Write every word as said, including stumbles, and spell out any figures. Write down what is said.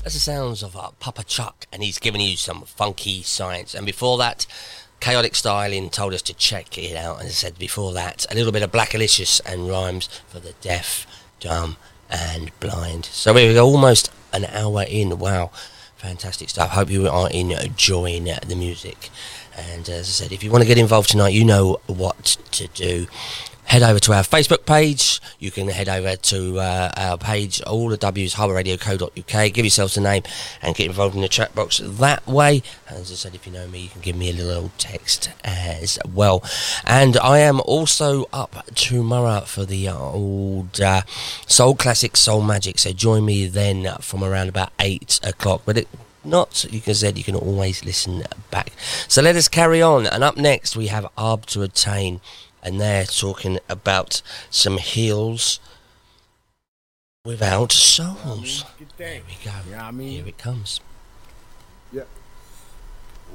That's the sounds of uh, Papa Chuck, and he's giving you some funky science. And before that, Chaotic Styling told us to check it out. And as I said before that, a little bit of Blackalicious and Rhymes for the deaf, dumb, and blind. So we go, almost an hour in. Wow, fantastic stuff. Hope you are enjoying the music. And as I said, if you want to get involved tonight, you know what to do. Head over to our Facebook page. You can head over to uh, our page, all the W's, harbour radio co dot U K. Give yourselves a name and get involved in the chat box that way. As I said, if you know me, you can give me a little text as well. And I am also up tomorrow for the old uh, Soul Classic, Soul Magic. So join me then from around about eight o'clock. But it not, you can said you can always listen back. So let us carry on. And up next, we have Arb to Attain. And they're talking about some heels without souls. There we go. You know what I mean? Here it comes. Yep.